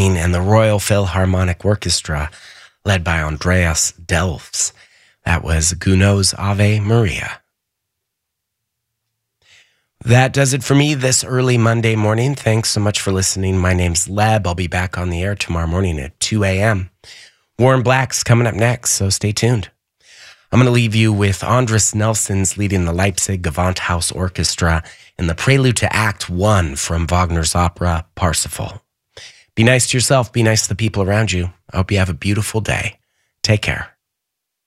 Evening and the Royal Philharmonic Orchestra, led by Andreas Delfs. That was Gounod's Ave Maria. That does it for me this early Monday morning. Thanks so much for listening. My name's Leb. I'll be back on the air tomorrow morning at 2 a.m. Warren Black's coming up next, so stay tuned. I'm going to leave you with Andres Nelsons leading the Leipzig Gewandhaus Orchestra in the prelude to Act 1 from Wagner's opera Parsifal. Be nice to yourself. Be nice to the people around you. I hope you have a beautiful day. Take care.